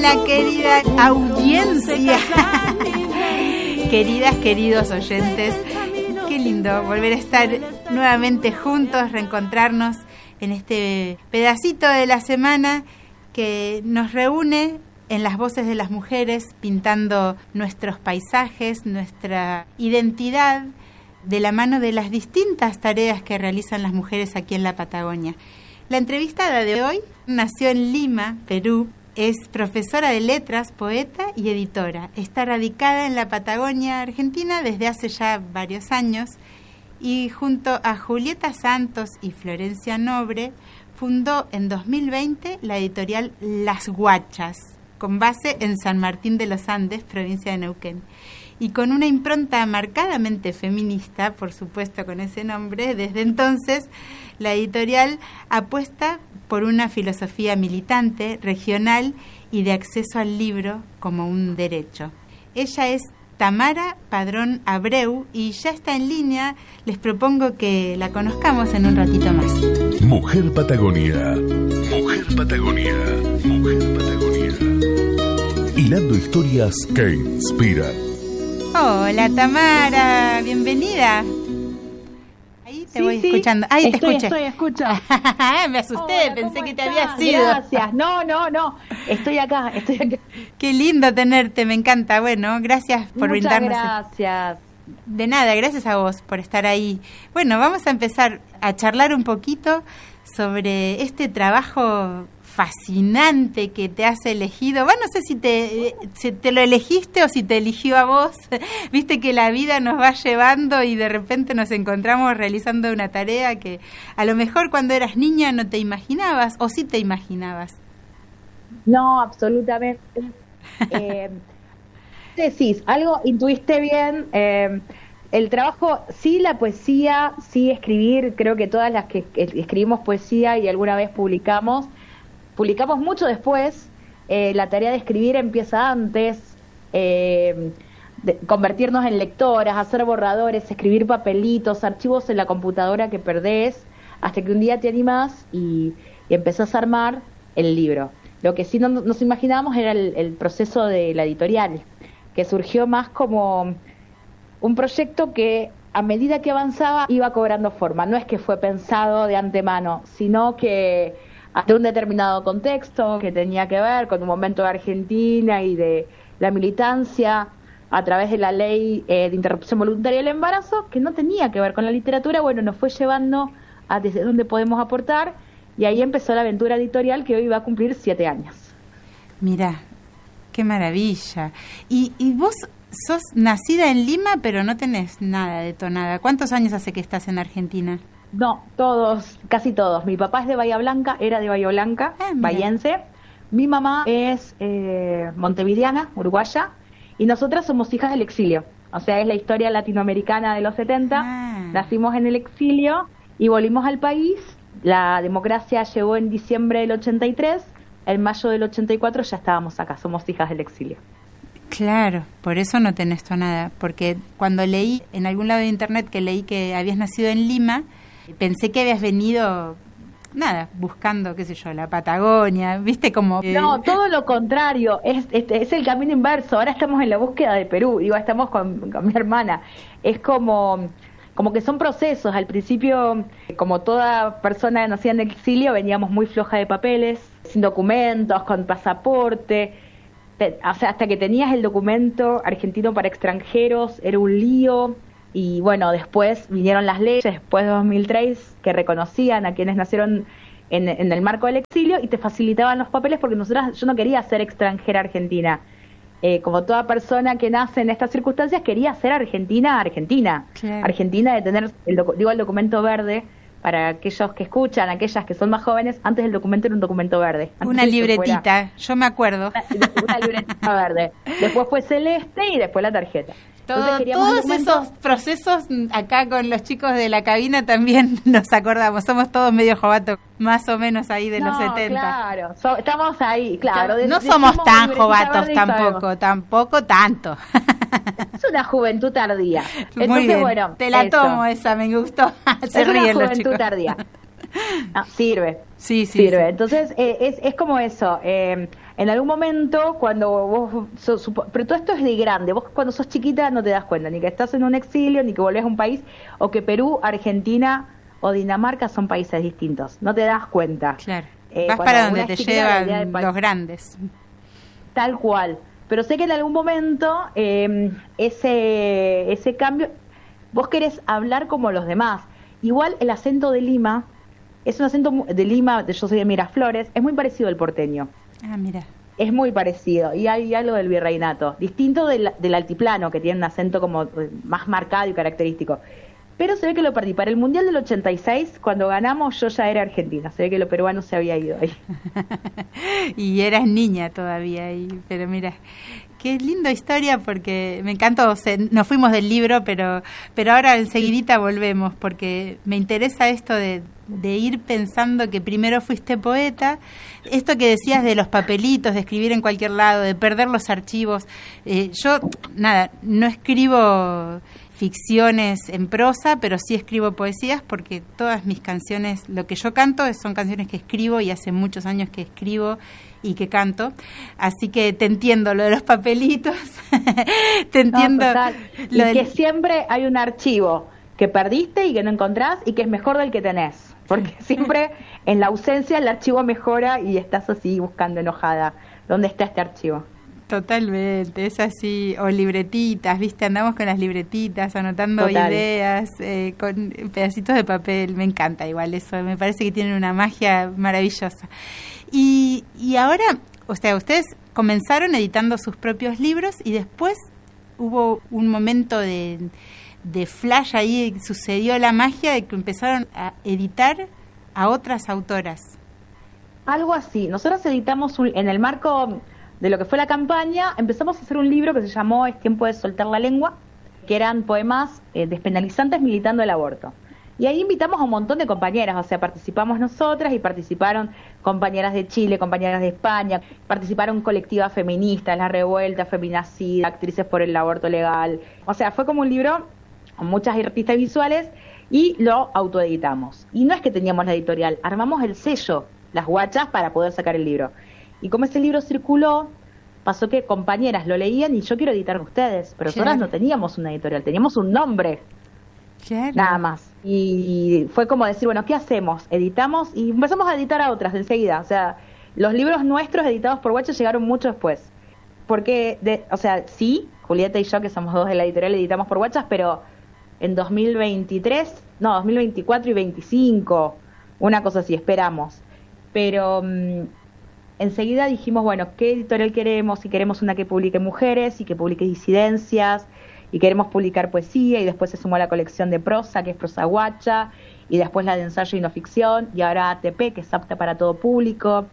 Hola, querida audiencia. Queridas, queridos oyentes, qué lindo volver a estar nuevamente juntos, reencontrarnos en este pedacito de la semana que nos reúne en las voces de las mujeres, pintando nuestros paisajes, nuestra identidad, de la mano de las distintas tareas que realizan las mujeres aquí en la Patagonia. La entrevistada de hoy nació en Lima, Perú, es profesora de letras, poeta y editora. Está radicada en la Patagonia Argentina desde hace ya varios años y junto a Julieta Santos y Florencia Nobre fundó en 2020 la editorial Las Guachas, con base en San Martín de los Andes, provincia de Neuquén. Y con una impronta marcadamente feminista, por supuesto con ese nombre, desde entonces la editorial apuesta por una filosofía militante, regional y de acceso al libro como un derecho. Ella es Tamara Padrón Abreu y ya está en línea. Les propongo que la conozcamos en un ratito más. Mujer Patagonia. Mujer Patagonia. Mujer Patagonia. Hilando historias que inspiran. Hola Tamara, bienvenida. Ahí te voy escuchando. Ahí te escuché. Estoy, escucho. Me asusté, hola, pensé que te estás? habías ido. Gracias, no. Estoy acá. Qué lindo tenerte, me encanta. Bueno, gracias por brindarnos. Gracias. De nada, gracias a vos por estar ahí. Bueno, vamos a empezar a charlar un poquito sobre este trabajo fascinante que te has elegido. Bueno, no sé si te lo elegiste o si te eligió a vos. Viste que la vida nos va llevando y de repente nos encontramos realizando una tarea que a lo mejor cuando eras niña no te imaginabas o sí te imaginabas. No, absolutamente. Decís, algo intuiste bien. El trabajo, sí, la poesía, sí, escribir. Creo que todas las que escribimos poesía y alguna vez publicamos mucho después. La tarea de escribir empieza antes, convertirnos en lectoras, hacer borradores, escribir papelitos, archivos en la computadora que perdés, hasta que un día te animás y empezás a armar el libro. Lo que sí no nos imaginábamos era el proceso de la editorial, que surgió más como un proyecto que a medida que avanzaba iba cobrando forma. No es que fue pensado de antemano, sino que de un determinado contexto que tenía que ver con un momento de Argentina y de la militancia a través de la ley de interrupción voluntaria del embarazo, que no tenía que ver con la literatura. Bueno, nos fue llevando a desde dónde podemos aportar, y ahí empezó la aventura editorial que hoy va a cumplir 7 años. Mirá, qué maravilla. Y vos sos nacida en Lima, pero no tenés nada de tonada. ¿Cuántos años hace que estás en Argentina? No, casi todos. Mi papá es de Bahía Blanca, era de Bahía Blanca, bahiense. Mi mamá es montevideana, uruguaya, y nosotras somos hijas del exilio. O sea, es la historia latinoamericana de los 70. Nacimos en el exilio y volvimos al país. La democracia llegó en diciembre del 83. En mayo del 84 ya estábamos acá, somos hijas del exilio. Claro, por eso no tenés tonada. Porque cuando leí en algún lado de internet que leí que habías nacido en Lima, pensé que habías venido, buscando, qué sé yo, la Patagonia, ¿viste? Como No, todo lo contrario, es el camino inverso. Ahora estamos en la búsqueda de Perú, estamos con mi hermana. Es como que son procesos. Al principio, como toda persona nacida en el exilio, veníamos muy floja de papeles, sin documentos, con pasaporte. O sea, hasta que tenías el documento argentino para extranjeros, era un lío. Y bueno, después vinieron las leyes, después de 2003, que reconocían a quienes nacieron en el marco del exilio y te facilitaban los papeles, porque yo no quería ser extranjera argentina. Como toda persona que nace en estas circunstancias, quería ser argentina. Claro. Argentina de tener, el documento verde. Para aquellos que escuchan, aquellas que son más jóvenes, antes el documento era un documento verde. Una libretita, yo me acuerdo. Una libretita verde. Después fue celeste y después la tarjeta. Todos esos procesos acá con los chicos de la cabina también nos acordamos. Somos todos medio jovatos, más o menos ahí de los 70. Claro, estamos ahí, claro. No somos tan jovatos tampoco tanto. Es una juventud tardía. Entonces, muy bien, bueno, te la tomo esa, me gustó. Se ríen los chicos. Es una juventud tardía. No, sirve. Sí. Sirve. Entonces, es como eso. en algún momento, cuando vos pero todo esto es de grande, vos cuando sos chiquita no te das cuenta, ni que estás en un exilio, ni que volvés a un país, o que Perú, Argentina o Dinamarca son países distintos, no te das cuenta. Claro, vas para donde te llevan los grandes. Tal cual, pero sé que en algún momento ese cambio, vos querés hablar como los demás. Igual el acento de Lima, es un acento de Lima, yo soy de Miraflores, es muy parecido al porteño. Ah, mira. Es muy parecido, y hay algo del virreinato, distinto del altiplano, que tiene un acento como más marcado y característico. Pero se ve que lo perdí. Para el Mundial del 86, cuando ganamos, yo ya era argentina. Se ve que lo peruano se había ido ahí. Y eras niña todavía ahí, pero mira, qué linda historia, porque me encantó. Nos fuimos del libro, pero ahora enseguidita volvemos, porque me interesa esto de ir pensando que primero fuiste poeta. Esto que decías de los papelitos, de escribir en cualquier lado, de perder los archivos. Yo, no escribo ficciones en prosa, pero sí escribo poesías, porque todas mis canciones, lo que yo canto son canciones que escribo, y hace muchos años que escribo y que canto, así que te entiendo lo de los papelitos. Te entiendo. No, total. Y que siempre hay un archivo que perdiste y que no encontrás y que es mejor del que tenés, porque siempre en la ausencia el archivo mejora y estás así buscando enojada dónde está este archivo. Totalmente, es así. O libretitas, ¿viste? Andamos con las libretitas, anotando ideas, con pedacitos de papel. Me encanta igual eso, me parece que tienen una magia maravillosa. Y ahora, o sea, ustedes comenzaron editando sus propios libros y después hubo un momento de flash ahí, sucedió la magia de que empezaron a editar a otras autoras. Algo así. Nosotros editamos en el marco de lo que fue la campaña, empezamos a hacer un libro que se llamó Es tiempo de soltar la lengua, que eran poemas despenalizantes militando el aborto. Y ahí invitamos a un montón de compañeras, o sea, participamos nosotras y participaron compañeras de Chile, compañeras de España, participaron colectivas feministas, La Revuelta, Feminacida, Actrices por el Aborto Legal. O sea, fue como un libro con muchas artistas visuales y lo autoeditamos. Y no es que teníamos la editorial, armamos el sello, Las Guachas, para poder sacar el libro. Y como ese libro circuló, pasó que compañeras lo leían y yo quiero editar con ustedes, pero nosotras no teníamos una editorial, teníamos un nombre, nada más. Y fue como decir, bueno, ¿qué hacemos? Editamos y empezamos a editar a otras enseguida. O sea, los libros nuestros editados por Guachas llegaron mucho después. Porque, sí, Julieta y yo, que somos dos de la editorial, editamos por Guachas, pero en 2024 y 2025, una cosa así, esperamos. Pero enseguida dijimos, bueno, ¿qué editorial queremos? Si queremos una que publique mujeres y que publique disidencias, y queremos publicar poesía, y después se sumó la colección de prosa, que es Prosa Guacha, y después la de ensayo y no ficción, y ahora ATP, que es apta para todo público,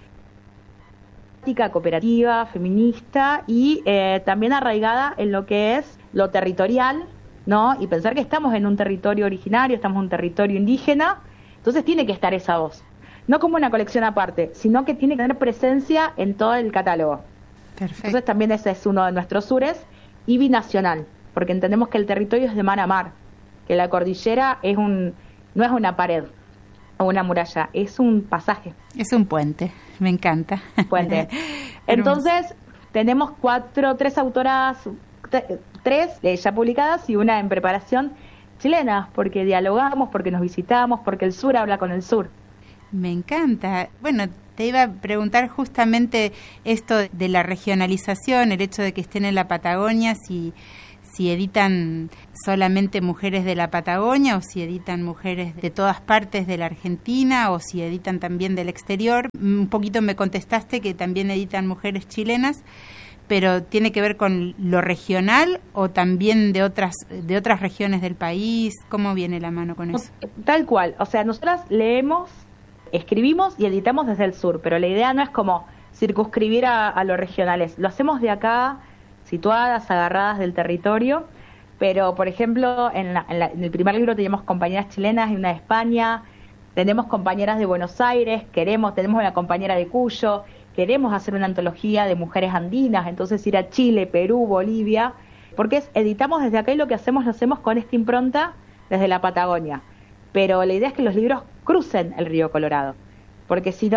cooperativa, feminista, y también arraigada en lo que es lo territorial, ¿no? Y pensar que estamos en un territorio originario, estamos en un territorio indígena, entonces tiene que estar esa voz. No como una colección aparte, sino que tiene que tener presencia en todo el catálogo. Perfecto. Entonces también ese es uno de nuestros sures, y binacional, porque entendemos que el territorio es de mar a mar, que la cordillera no es una pared o una muralla, es un pasaje. Es un puente, me encanta. Puente. Entonces tenemos tres autoras, tres ya publicadas y una en preparación, chilenas, porque dialogamos, porque nos visitamos, porque el sur habla con el sur. Me encanta. Bueno, te iba a preguntar justamente esto de la regionalización, el hecho de que estén en la Patagonia, si editan solamente mujeres de la Patagonia o si editan mujeres de todas partes de la Argentina o si editan también del exterior. Un poquito me contestaste que también editan mujeres chilenas, pero ¿tiene que ver con lo regional o también de otras regiones del país? ¿Cómo viene la mano con eso? Tal cual, o sea, nosotras leemos, escribimos y editamos desde el sur, pero la idea no es como circunscribir a los regionales. Lo hacemos de acá, situadas, agarradas del territorio, pero por ejemplo en el primer libro teníamos compañeras chilenas y una de España, tenemos compañeras de Buenos Aires, tenemos una compañera de Cuyo, queremos hacer una antología de mujeres andinas, entonces ir a Chile, Perú, Bolivia, porque editamos desde acá y lo hacemos con esta impronta desde la Patagonia. Pero la idea es que los libros crucen el río Colorado, porque si no,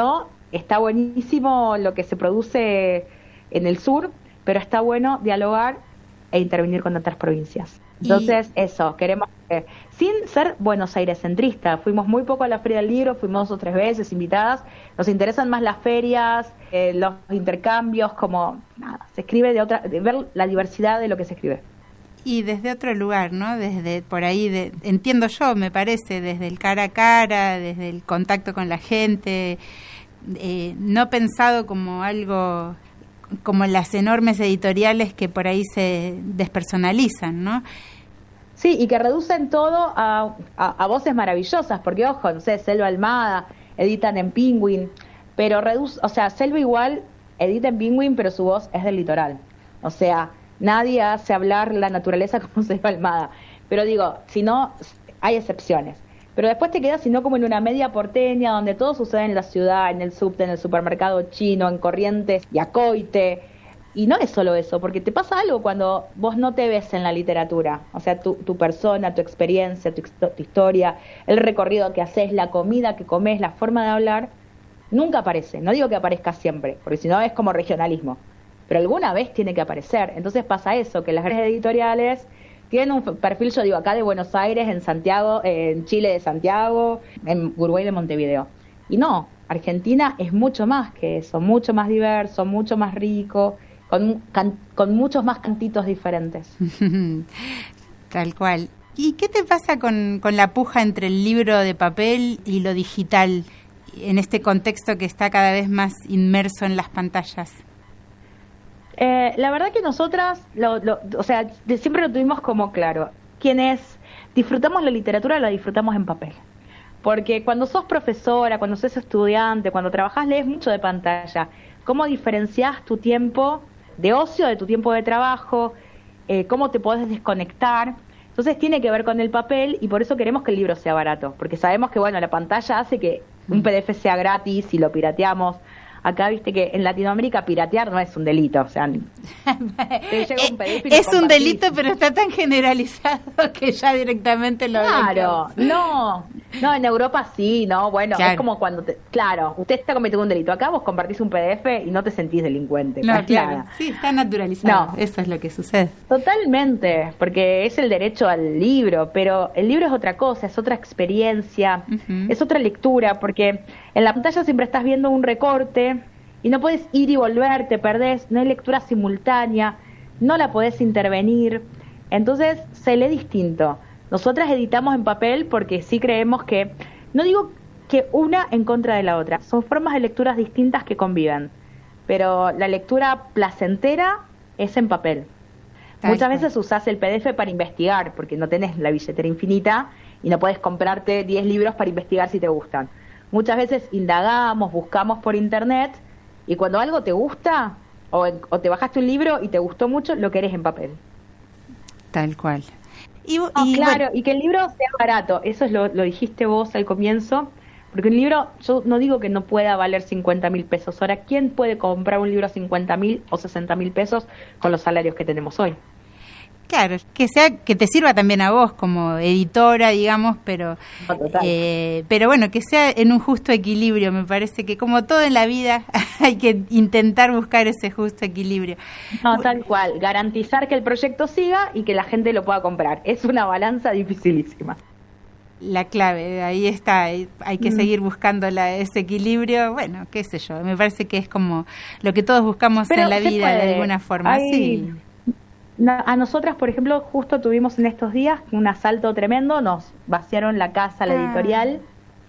está buenísimo lo que se produce en el sur, pero está bueno dialogar e intervenir con otras provincias. Entonces, eso, queremos sin ser Buenos Aires centrista. Fuimos muy poco a la Feria del Libro, fuimos 2 o 3 veces invitadas. Nos interesan más las ferias, los intercambios, como nada, se escribe de ver la diversidad de lo que se escribe. Y desde otro lugar, ¿no? Desde por ahí, entiendo yo, me parece, desde el cara a cara, desde el contacto con la gente, no pensado como algo, como las enormes editoriales que por ahí se despersonalizan, ¿no? Sí, y que reducen todo a voces maravillosas, porque ojo, no sé, Selva Almada, editan en Penguin, pero Selva igual edita en Penguin, pero su voz es del litoral. O sea, nadie hace hablar la naturaleza como Selva Almada. Pero digo, si no, hay excepciones. Pero después te quedas, sino como en una media porteña, donde todo sucede en la ciudad, en el subte, en el supermercado chino, en Corrientes y Acoite. Y no es solo eso, porque te pasa algo cuando vos no te ves en la literatura. O sea, tu persona, tu experiencia, tu historia, el recorrido que haces, la comida que comes, la forma de hablar, nunca aparece. No digo que aparezca siempre, porque si no es como regionalismo. Pero alguna vez tiene que aparecer. Entonces pasa eso, que las grandes editoriales tienen un perfil, yo digo, acá de Buenos Aires, en Santiago, en Chile de Santiago, en Uruguay de Montevideo. Y no, Argentina es mucho más que eso, mucho más diverso, mucho más rico, con muchos más cantitos diferentes. Tal cual. ¿Y qué te pasa con la puja entre el libro de papel y lo digital en este contexto que está cada vez más inmerso en las pantallas? La verdad que nosotras, siempre lo tuvimos como claro. Quienes disfrutamos la literatura, la disfrutamos en papel. Porque cuando sos profesora, cuando sos estudiante, cuando trabajás, lees mucho de pantalla. ¿Cómo diferenciás tu tiempo de ocio de tu tiempo de trabajo? ¿Cómo te podés desconectar? Entonces tiene que ver con el papel y por eso queremos que el libro sea barato. Porque sabemos que, bueno, la pantalla hace que un PDF sea gratis y lo pirateamos. Acá viste que en Latinoamérica piratear no es un delito, o sea, te llega un PDF y es un delito, pero está tan generalizado que ya directamente lo claro, no, en Europa sí, no, bueno, claro. Es como cuando usted está cometiendo un delito, acá vos compartís un PDF y no te sentís delincuente. No, claro, nada. Sí, está naturalizado, eso es lo que sucede. Totalmente, porque es el derecho al libro, pero el libro es otra cosa, es otra experiencia, es otra lectura, porque en la pantalla siempre estás viendo un recorte y no puedes ir y volver, te perdés, no hay lectura simultánea, no la podés intervenir, entonces se lee distinto. Nosotras editamos en papel porque sí creemos que, no digo que una en contra de la otra, son formas de lecturas distintas que conviven, pero la lectura placentera es en papel. Muchas veces usás el PDF para investigar, porque no tenés la billetera infinita y no podés comprarte 10 libros para investigar si te gustan. Muchas veces indagamos, buscamos por internet y cuando algo te gusta o te bajaste un libro y te gustó mucho, lo querés en papel. Tal cual. Claro, y que el libro sea barato, eso es lo dijiste vos al comienzo, porque un libro, yo no digo que no pueda valer 50.000 pesos. Ahora, ¿quién puede comprar un libro a 50.000 o 60.000 pesos con los salarios que tenemos hoy? Claro, que te sirva también a vos como editora, digamos, pero bueno, que sea en un justo equilibrio. Me parece que como todo en la vida hay que intentar buscar ese justo equilibrio. No, tal cual, garantizar que el proyecto siga y que la gente lo pueda comprar. Es una balanza dificilísima. La clave, ahí está, hay que seguir buscando ese equilibrio. Bueno, qué sé yo, me parece que es como lo que todos buscamos en la vida de alguna forma. Sí. A nosotras, por ejemplo, justo tuvimos en estos días un asalto tremendo, nos vaciaron la casa, la editorial,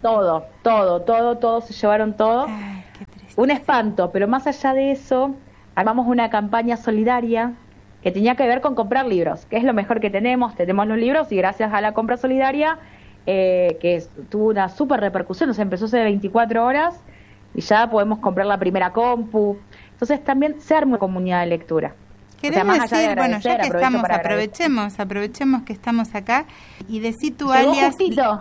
todo, se llevaron todo. Ay, qué triste. Un espanto, pero más allá de eso, armamos una campaña solidaria que tenía que ver con comprar libros, que es lo mejor que tenemos los libros y gracias a la compra solidaria, que tuvo una súper repercusión, o sea, empezó hace 24 horas y ya podemos comprar la primera compu. Entonces también se arma una comunidad de lectura. ¿Querés decir, bueno, ya que estamos, aprovechemos que estamos acá y decí tu alias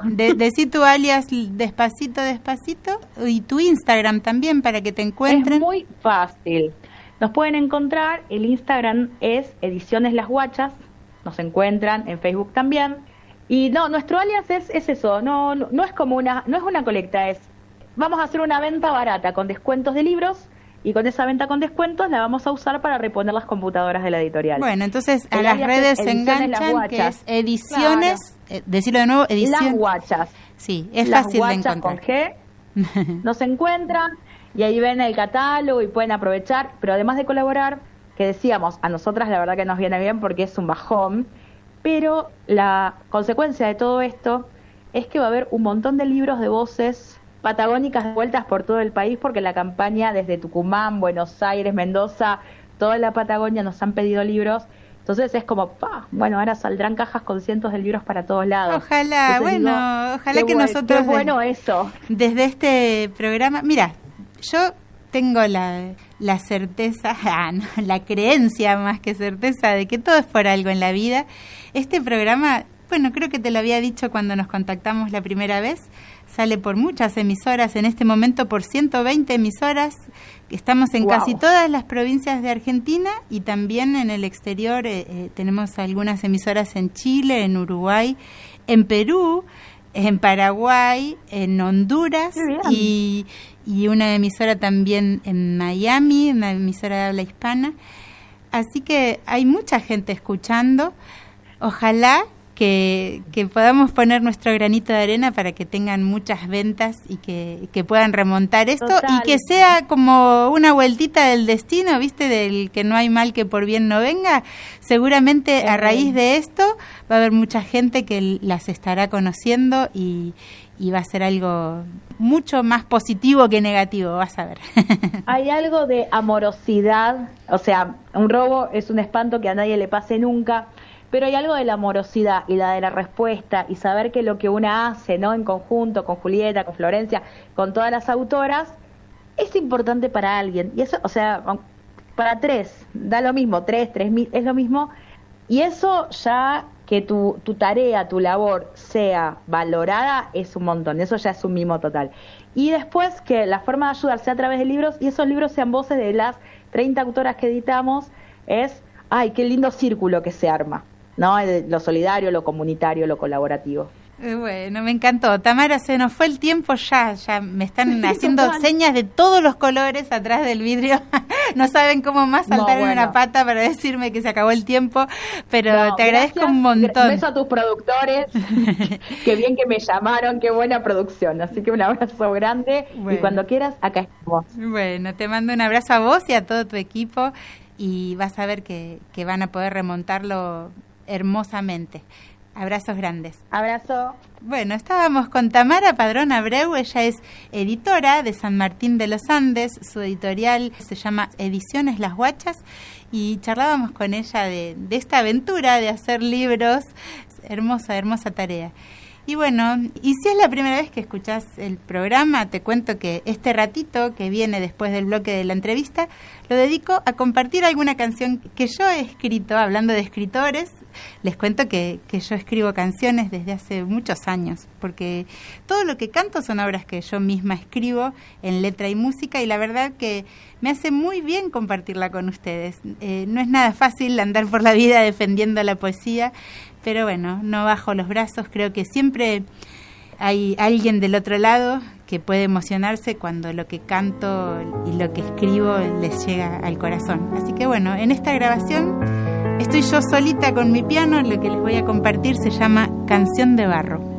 despacito y tu Instagram también para que te encuentren? Es muy fácil. Nos pueden encontrar, el Instagram es Ediciones Las Guachas, nos encuentran en Facebook también. Y no, nuestro alias es eso, no es como no es una colecta, es vamos a hacer una venta barata con descuentos de libros, y con esa venta con descuentos la vamos a usar para reponer las computadoras de la editorial. Bueno, entonces a las redes se enganchan, que es ediciones, decirlo de nuevo, ediciones. Las Guachas. Sí, es fácil de encontrar. Con G, nos encuentran y ahí ven el catálogo y pueden aprovechar, pero además de colaborar, que decíamos, a nosotras la verdad que nos viene bien porque es un bajón, pero la consecuencia de todo esto es que va a haber un montón de libros de voces patagónicas vueltas por todo el país, porque la campaña desde Tucumán, Buenos Aires, Mendoza, toda la Patagonia nos han pedido libros. Entonces es como, bueno, ahora saldrán cajas con cientos de libros para todos lados. Ojalá, entonces ojalá que nosotros... Qué bueno eso. Desde este programa, mira, yo tengo la certeza, la creencia más que certeza de que todo es por algo en la vida. Este programa, bueno, creo que te lo había dicho cuando nos contactamos la primera vez, sale por muchas emisoras, en este momento por 120 emisoras, estamos en casi todas las provincias de Argentina y también en el exterior, tenemos algunas emisoras en Chile, en Uruguay, en Perú, en Paraguay, en Honduras y una emisora también en Miami, una emisora de habla hispana. Así que hay mucha gente escuchando. Ojalá que podamos poner nuestro granito de arena para que tengan muchas ventas y que puedan remontar esto. Total. Y que sea como una vueltita del destino, ¿viste? Del que no hay mal que por bien no venga. Seguramente a raíz de esto va a haber mucha gente que las estará conociendo y va a ser algo mucho más positivo que negativo, vas a ver. Hay algo de amorosidad, o sea, un robo es un espanto que a nadie le pase nunca, pero hay algo de la amorosidad y la de la respuesta y saber que lo que una hace, ¿no? En conjunto con Julieta, con Florencia, con todas las autoras, es importante para alguien. Y eso, o sea, para tres, da lo mismo, 3.000, es lo mismo. Y eso ya, que tu tarea, tu labor sea valorada, es un montón. Eso ya es un mimo total. Y después que la forma de ayudar sea a través de libros, y esos libros sean voces de las 30 autoras que editamos, es, ¡ay, qué lindo círculo que se arma! ¿No? Lo solidario, lo comunitario, lo colaborativo. Bueno, me encantó. Tamara, se nos fue el tiempo ya me están haciendo señas de todos los colores atrás del vidrio. No saben cómo más saltar en una pata para decirme que se acabó el tiempo, pero te agradezco un montón. Beso a tus productores, qué bien que me llamaron, qué buena producción. Así que un abrazo grande y cuando quieras, acá estamos. Bueno, te mando un abrazo a vos y a todo tu equipo y vas a ver que van a poder remontarlo hermosamente. Abrazos grandes. Abrazo. Bueno, estábamos con Tamara Padrón Abreu, ella es editora de San Martín de los Andes, su editorial se llama Ediciones Las Guachas y charlábamos con ella de esta aventura de hacer libros, hermosa tarea. Y bueno, y si es la primera vez que escuchás el programa, te cuento que este ratito que viene después del bloque de la entrevista, lo dedico a compartir alguna canción que yo he escrito, hablando de escritores. Les cuento que yo escribo canciones desde hace muchos años, porque todo lo que canto son obras que yo misma escribo en letra y música, y la verdad que me hace muy bien compartirla con ustedes. No es nada fácil andar por la vida defendiendo la poesía, pero bueno, no bajo los brazos, creo que siempre hay alguien del otro lado que puede emocionarse cuando lo que canto y lo que escribo les llega al corazón. Así que bueno, en esta grabación estoy yo solita con mi piano, lo que les voy a compartir se llama Canción de Barro.